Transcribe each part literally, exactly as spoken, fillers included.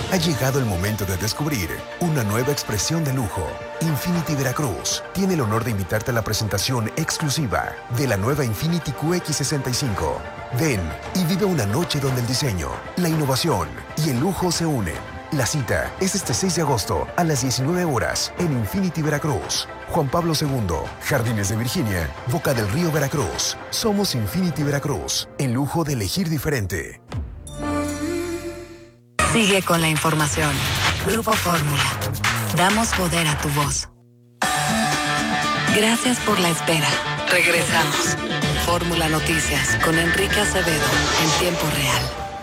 Ha llegado el momento de descubrir una nueva expresión de lujo. Infinity Veracruz tiene el honor de invitarte a la presentación exclusiva de la nueva Infiniti Q X sesenta y cinco. Ven y vive una noche donde el diseño, la innovación y el lujo se unen. La cita es este seis de agosto a las diecinueve horas en Infinity Veracruz. Juan Pablo segundo, Jardines de Virginia, Boca del Río, Veracruz. Somos Infinity Veracruz, el lujo de elegir diferente. Sigue con la información. Grupo Fórmula. Damos poder a tu voz. Gracias por la espera. Regresamos. Fórmula Noticias con Enrique Acevedo en tiempo real.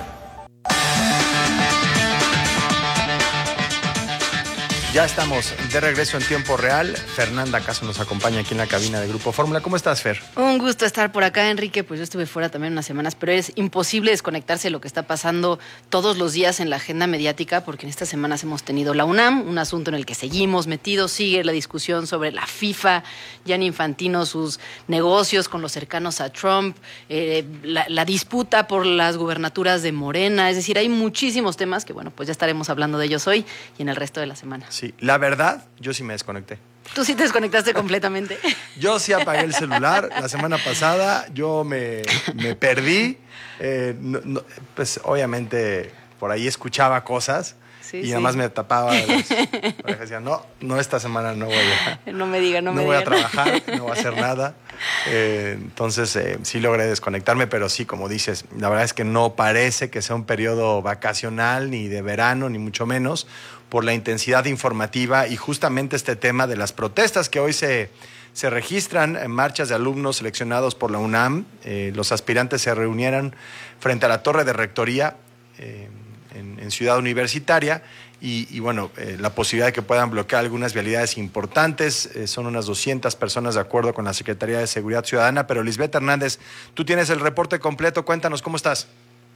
Ya estamos de regreso en tiempo real. Fernanda Caso nos acompaña aquí en la cabina de Grupo Fórmula. ¿Cómo estás, Fer? Un gusto estar por acá, Enrique. Pues yo estuve fuera también unas semanas, pero es imposible desconectarse de lo que está pasando todos los días en la agenda mediática, porque en estas semanas hemos tenido la UNAM, un asunto en el que seguimos metidos. Sigue la discusión sobre la FIFA, Gianni Infantino, sus negocios con los cercanos a Trump, eh, la, la disputa por las gubernaturas de Morena. Es decir, hay muchísimos temas que, bueno, pues ya estaremos hablando de ellos hoy y en el resto de la semana. Sí. La verdad, yo sí me desconecté. Tú sí te desconectaste completamente. Yo sí apagué el celular la semana pasada, yo me, me perdí. Eh, no, no, pues obviamente por ahí escuchaba cosas sí, y sí. Además me tapaba las orejas. Decía, no, no, esta semana no voy a, no me diga, no, no me voy diga. a trabajar, no voy a hacer nada. Eh, entonces eh, sí logré desconectarme, pero sí, como dices, la verdad es que no parece que sea un periodo vacacional, ni de verano, ni mucho menos, por la intensidad informativa y justamente este tema de las protestas que hoy se, se registran en marchas de alumnos seleccionados por la UNAM. Eh, los aspirantes se reunieron frente a la torre de rectoría eh, en, en Ciudad Universitaria y, y bueno, eh, la posibilidad de que puedan bloquear algunas vialidades importantes. Eh, son unas doscientas personas de acuerdo con la Secretaría de Seguridad Ciudadana. Pero Lisbeth Hernández, tú tienes el reporte completo. Cuéntanos, ¿cómo estás?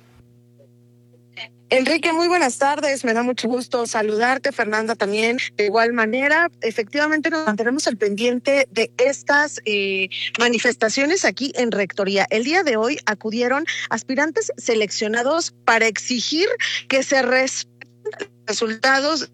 Enrique, muy buenas tardes, me da mucho gusto saludarte, Fernanda también, de igual manera, efectivamente nos mantenemos al pendiente de estas eh, manifestaciones aquí en Rectoría. El día de hoy acudieron aspirantes seleccionados para exigir que se respeten los resultados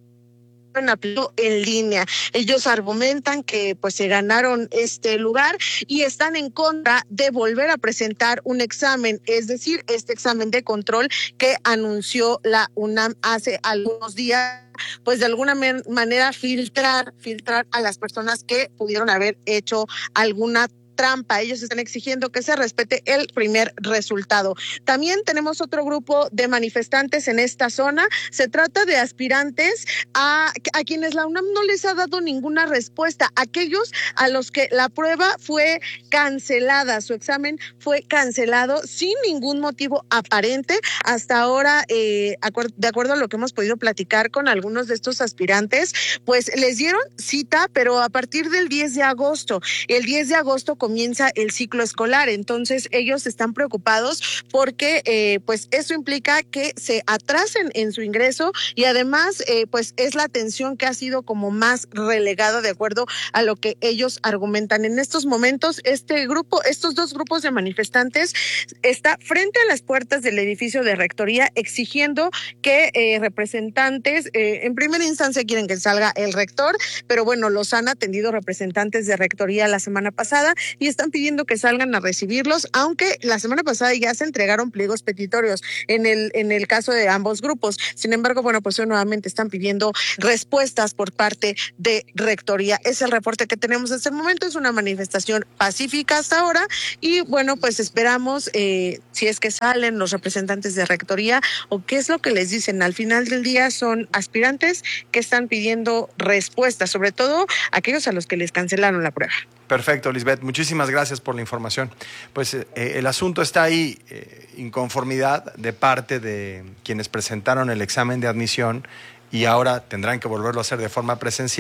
en línea. Ellos argumentan que pues se ganaron este lugar y están en contra de volver a presentar un examen, es decir, este examen de control que anunció la UNAM hace algunos días, pues de alguna manera filtrar, filtrar a las personas que pudieron haber hecho alguna trampa. Ellos están exigiendo que se respete el primer resultado. También tenemos otro grupo de manifestantes en esta zona. Se trata de aspirantes a, a quienes la UNAM no les ha dado ninguna respuesta. Aquellos a los que la prueba fue cancelada, su examen fue cancelado sin ningún motivo aparente. Hasta ahora, eh, de acuerdo a lo que hemos podido platicar con algunos de estos aspirantes, pues les dieron cita, pero a partir del diez de agosto. El diez de agosto comienza el ciclo escolar, entonces ellos están preocupados porque eh, pues eso implica que se atrasen en su ingreso y además eh, pues es la atención que ha sido como más relegada de acuerdo a lo que ellos argumentan. En estos momentos este grupo, estos dos grupos de manifestantes está frente a las puertas del edificio de Rectoría exigiendo que eh, representantes, eh, en primera instancia quieren que salga el rector, pero bueno, los han atendido representantes de Rectoría la semana pasada y están pidiendo que salgan a recibirlos, aunque la semana pasada ya se entregaron pliegos petitorios en el, en el caso de ambos grupos. Sin embargo, bueno, pues hoy nuevamente están pidiendo respuestas por parte de Rectoría. Es el reporte que tenemos en este momento, es una manifestación pacífica hasta ahora y bueno, pues esperamos eh, si es que salen los representantes de Rectoría o qué es lo que les dicen. Al final del día son aspirantes que están pidiendo respuestas, sobre todo aquellos a los que les cancelaron la prueba. Perfecto, Lisbeth. Muchísimas gracias por la información. Pues eh, el asunto está ahí, eh, inconformidad de parte de quienes presentaron el examen de admisión y ahora tendrán que volverlo a hacer de forma presencial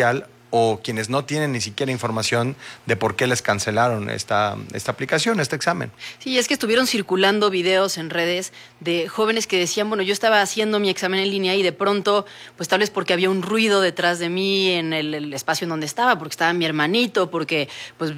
o quienes no tienen ni siquiera información de por qué les cancelaron esta, esta aplicación, este examen. Sí, es que estuvieron circulando videos en redes de jóvenes que decían, bueno, yo estaba haciendo mi examen en línea y de pronto, pues tal vez porque había un ruido detrás de mí en el, el espacio en donde estaba, porque estaba mi hermanito, porque pues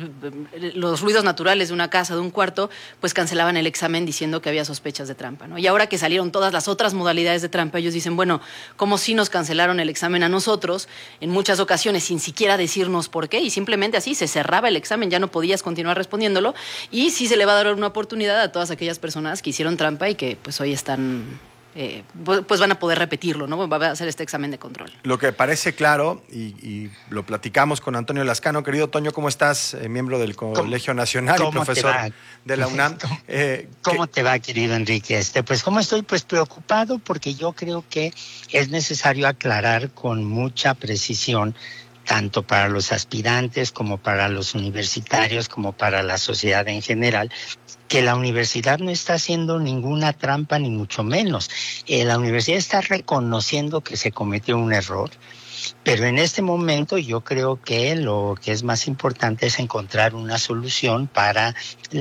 los ruidos naturales de una casa, de un cuarto, pues cancelaban el examen diciendo que había sospechas de trampa, ¿no? Y ahora que salieron todas las otras modalidades de trampa, ellos dicen, bueno, como si nos cancelaron el examen a nosotros, en muchas ocasiones sin siquiera decirnos por qué, y simplemente así se cerraba el examen, ya no podías continuar respondiéndolo, y sí se le va a dar una oportunidad a todas aquellas personas que hicieron trampa y que pues hoy están, eh, pues van a poder repetirlo, ¿no? Va a hacer este examen de control. Lo que parece claro, y, y lo platicamos con Antonio Lascano. Querido Toño, ¿cómo estás? Eh, miembro del Colegio Nacional y profesor de la UNAM. ¿Cómo, eh, ¿cómo te va, querido Enrique? Este, pues, ¿cómo estoy? Pues preocupado porque yo creo que es necesario aclarar con mucha precisión, tanto para los aspirantes como para los universitarios, como para la sociedad en general, que la universidad no está haciendo ninguna trampa, ni mucho menos. Eh, la universidad está reconociendo que se cometió un error, pero en este momento yo creo que lo que es más importante es encontrar una solución para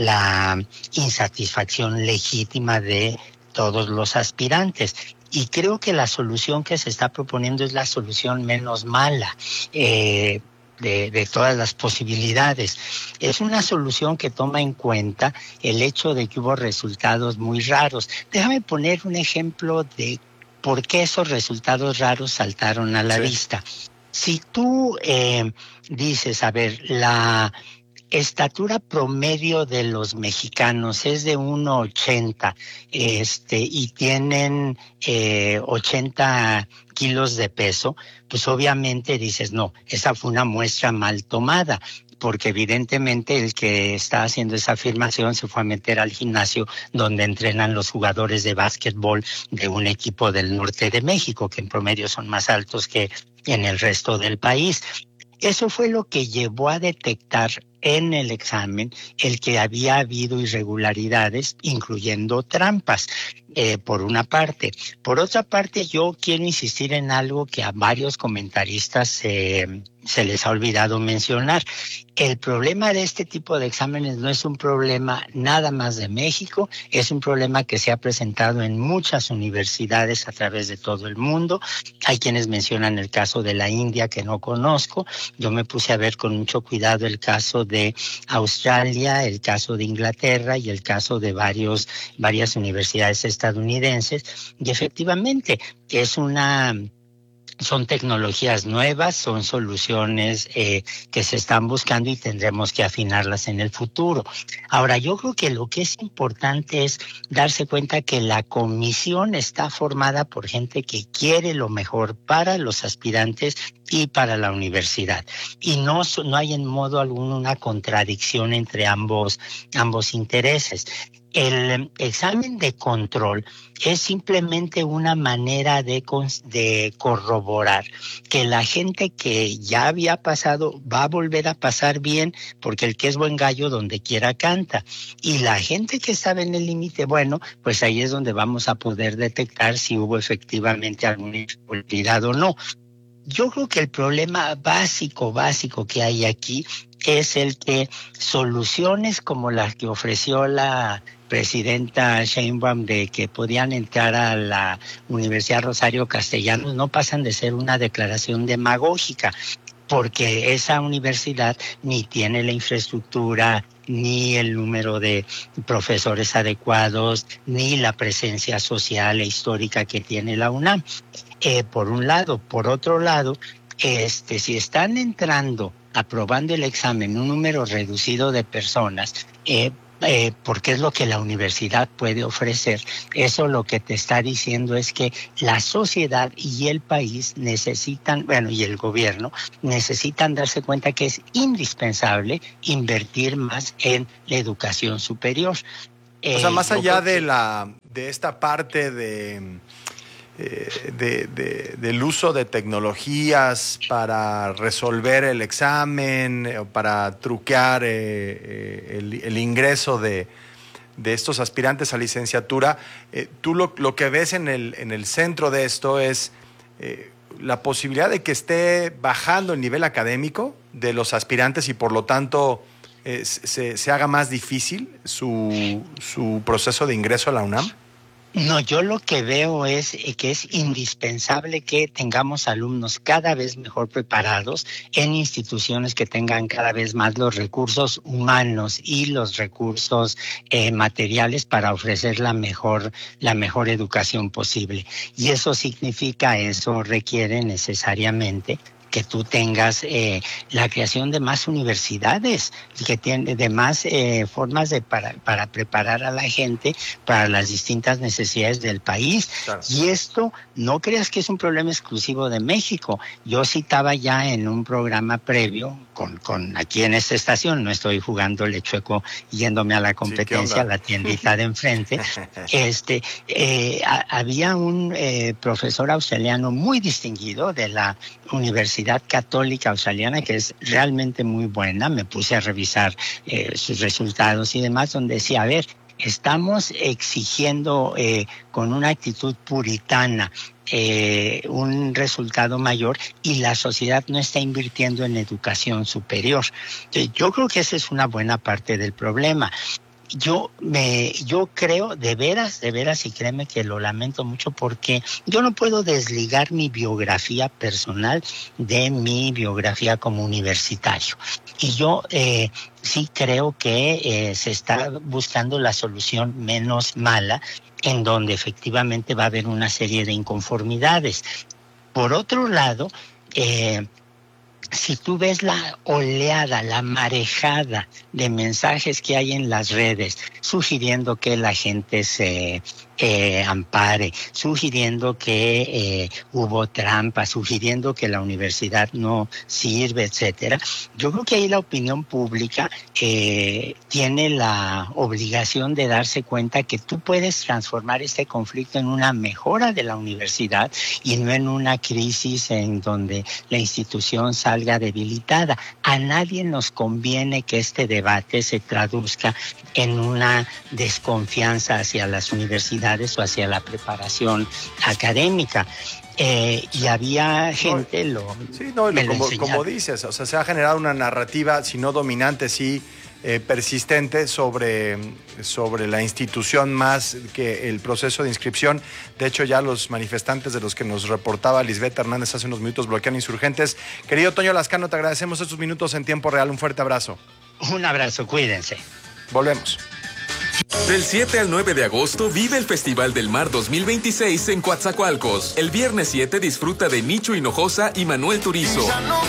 la insatisfacción legítima de todos los aspirantes. Y creo que la solución que se está proponiendo es la solución menos mala eh, de, de todas las posibilidades. Es una solución que toma en cuenta el hecho de que hubo resultados muy raros. Déjame poner un ejemplo de por qué esos resultados raros saltaron a la sí. vista. Si tú eh, dices, a ver, la estatura promedio de los mexicanos es de uno ochenta este, y tienen eh, ochenta kilos de peso, pues obviamente dices, no, esa fue una muestra mal tomada, porque evidentemente el que está haciendo esa afirmación se fue a meter al gimnasio donde entrenan los jugadores de básquetbol de un equipo del norte de México, que en promedio son más altos que en el resto del país. Eso fue lo que llevó a detectar en el examen el que había habido irregularidades, incluyendo trampas, eh, por una parte. Por otra parte, yo quiero insistir en algo que a varios comentaristas eh, se les ha olvidado mencionar. El problema de este tipo de exámenes no es un problema nada más de México, es un problema que se ha presentado en muchas universidades a través de todo el mundo. Hay quienes mencionan el caso de la India, que no conozco. Yo me puse a ver con mucho cuidado el caso de Australia, el caso de Inglaterra y el caso de varios, varias universidades estadounidenses. Y efectivamente es una... Son tecnologías nuevas, son soluciones eh, que se están buscando y tendremos que afinarlas en el futuro. Ahora, yo creo que lo que es importante es darse cuenta que la comisión está formada por gente que quiere lo mejor para los aspirantes y para la universidad. Y no, no hay en modo alguno una contradicción entre ambos, ambos intereses. El examen de control es simplemente una manera de, de corroborar que la gente que ya había pasado va a volver a pasar bien, porque el que es buen gallo donde quiera canta. Y la gente que estaba en el límite, bueno, pues ahí es donde vamos a poder detectar si hubo efectivamente alguna irregularidad o no. Yo creo que el problema básico, básico que hay aquí es el que soluciones como las que ofreció la presidenta Sheinbaum de que podían entrar a la Universidad Rosario Castellanos no pasan de ser una declaración demagógica, porque esa universidad ni tiene la infraestructura, ni el número de profesores adecuados, ni la presencia social e histórica que tiene la UNAM. Eh, por un lado. Por otro lado, este, si están entrando, aprobando el examen, un número reducido de personas, eh, Eh, porque es lo que la universidad puede ofrecer. Eso lo que te está diciendo es que la sociedad y el país necesitan, bueno, y el gobierno necesitan darse cuenta que es indispensable invertir más en la educación superior. Eh, o sea, más allá de la de esta parte de Eh, de, de, del uso de tecnologías para resolver el examen, eh, para truquear eh, eh, el, el ingreso de, de estos aspirantes a licenciatura, eh, tú lo, lo que ves en el, en el centro de esto es eh, la posibilidad de que esté bajando el nivel académico de los aspirantes y por lo tanto eh, se, se haga más difícil su, su proceso de ingreso a la UNAM? No, yo lo que veo es que es indispensable que tengamos alumnos cada vez mejor preparados en instituciones que tengan cada vez más los recursos humanos y los recursos eh, materiales para ofrecer la mejor, la mejor educación posible. Y eso significa, eso requiere necesariamente que tú tengas eh, la creación de más universidades, que tiene de más eh, formas de para, para preparar a la gente para las distintas necesidades del país. Claro. Y esto no creas que es un problema exclusivo de México. Yo citaba ya en un programa previo con, con aquí en esta estación, no estoy jugando el chueco yéndome a la competencia, sí, a la tiendita de enfrente. este eh, a, había un eh, profesor australiano muy distinguido de la Universidad Católica Australiana, que es realmente muy buena. Me puse a revisar eh, sus resultados y demás, donde decía, a ver, estamos exigiendo eh, con una actitud puritana eh, un resultado mayor y la sociedad no está invirtiendo en educación superior. Entonces, yo creo que esa es una buena parte del problema. Yo me, yo creo de veras, de veras, y créeme que lo lamento mucho porque yo no puedo desligar mi biografía personal de mi biografía como universitario. Y yo eh, sí creo que eh, se está buscando la solución menos mala, en donde efectivamente va a haber una serie de inconformidades. Por otro lado, eh, si tú ves la oleada, la marejada de mensajes que hay en las redes, sugiriendo que la gente se eh, ampare, sugiriendo que eh, hubo trampa, sugiriendo que la universidad no sirve, etcétera, yo creo que ahí la opinión pública eh, tiene la obligación de darse cuenta que tú puedes transformar este conflicto en una mejora de la universidad y no en una crisis en donde la institución salga debilitada. A nadie nos conviene que este debate se traduzca en una desconfianza hacia las universidades o hacia la preparación académica. Eh, y había gente, no, lo, sí, no, lo como, como dices, o sea, se ha generado una narrativa, si no dominante, sí eh, persistente sobre, sobre la institución más que el proceso de inscripción. De hecho, ya los manifestantes de los que nos reportaba Lisbeth Hernández hace unos minutos bloquean insurgentes. Querido Toño Lascano, te agradecemos estos minutos en tiempo real. Un fuerte abrazo. Un abrazo, cuídense. Volvemos. Del siete al nueve de agosto vive el Festival del Mar dos mil veintiséis en Coatzacoalcos. El viernes siete disfruta de Nicho Hinojosa y Manuel Turizo.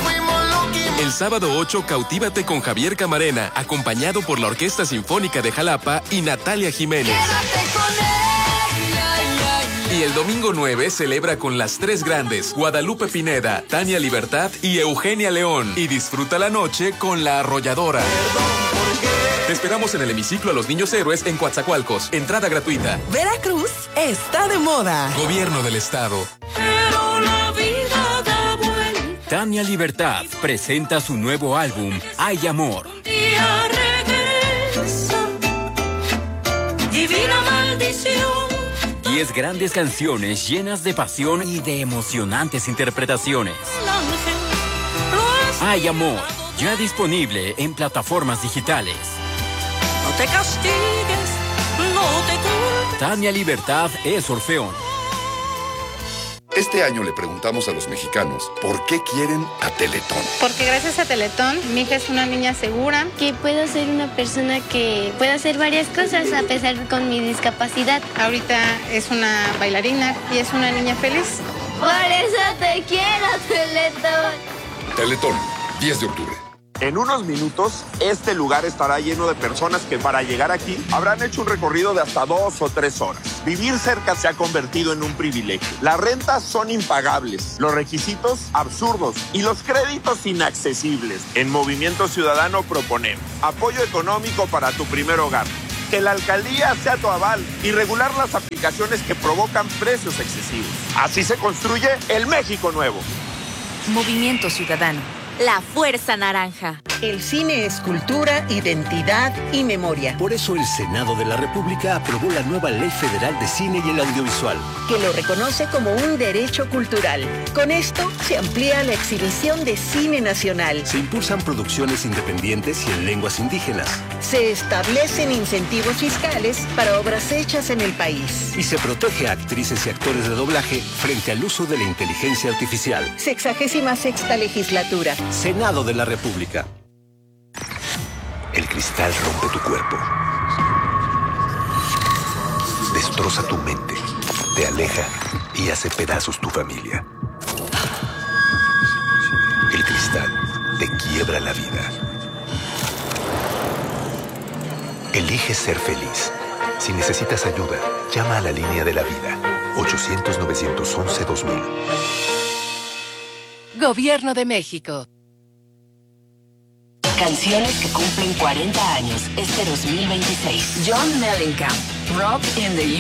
El sábado ocho cautívate con Javier Camarena, acompañado por la Orquesta Sinfónica de Jalapa y Natalia Jiménez. Y el domingo nueve celebra con las tres grandes, Guadalupe Pineda, Tania Libertad y Eugenia León. Y disfruta la noche con La Arrolladora. Te esperamos en el hemiciclo a los Niños Héroes en Coatzacoalcos. Entrada gratuita. Veracruz está de moda. Gobierno del Estado. Pero la vida da vuelta. Tania Libertad presenta su nuevo álbum, Hay Amor. Día regresa, divina maldición. Diez grandes canciones llenas de pasión y de emocionantes interpretaciones. Hay Amor, ya disponible en plataformas digitales. No te castigues, no te culpes. Tania Libertad es Orfeón. Este año le preguntamos a los mexicanos por qué quieren a Teletón. Porque gracias a Teletón, mi hija es una niña segura. Que puedo ser una persona que puede hacer varias cosas a pesar con mi discapacidad. Ahorita es una bailarina y es una niña feliz. Por eso te quiero, Teletón. Teletón, diez de octubre. En unos minutos, este lugar estará lleno de personas que para llegar aquí habrán hecho un recorrido de hasta dos o tres horas. Vivir cerca se ha convertido en un privilegio. Las rentas son impagables, los requisitos absurdos y los créditos inaccesibles. En Movimiento Ciudadano proponemos apoyo económico para tu primer hogar, que la alcaldía sea tu aval y regular las aplicaciones que provocan precios excesivos. Así se construye el México nuevo. Movimiento Ciudadano. la fuerza naranja. El cine es cultura, identidad y memoria. Por eso el Senado de la República aprobó la nueva Ley Federal de Cine y el Audiovisual, que lo reconoce como un derecho cultural. Con esto se amplía la exhibición de cine nacional. Se impulsan producciones independientes y en lenguas indígenas. Se establecen incentivos fiscales para obras hechas en el país. Y se protege a actrices y actores de doblaje frente al uso de la inteligencia artificial. Sexagésima sexta legislatura. Senado de la República. El cristal rompe tu cuerpo. Destroza tu mente. Te aleja y hace pedazos tu familia. El cristal te quiebra la vida. Elige ser feliz. Si necesitas ayuda, llama a la línea de la vida. ochocientos, novecientos once, dos mil. Gobierno de México. Canciones que cumplen cuarenta años este dos mil veintiséis. John Mellencamp, Rock in the